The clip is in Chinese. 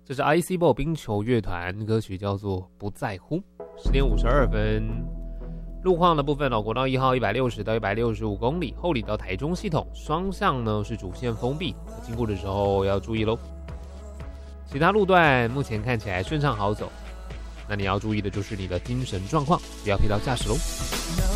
这是 ICBall 冰球乐团，歌曲叫做《不在乎》。10点52分。路况的部分国道1号160到165公里，后里到台中系统双向呢是主线封闭，经过的时候要注意咯。其他路段目前看起来顺畅好走，那你要注意的就是你的精神状况，不要疲劳驾驶咯。